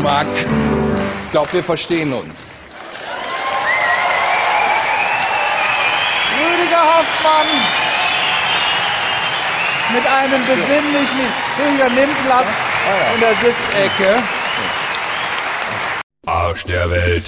Geschmack. Ich glaube, wir verstehen uns. Rüdiger Hoffmann mit einem besinnlichen, Rüdiger nimmt Platz in der Sitzecke. Arsch der Welt.